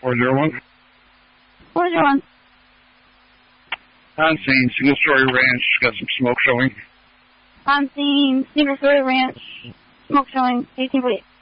401. 401. On scene, Single Story Ranch, got some smoke showing. On scene, Single Story Ranch, smoke showing, 1848.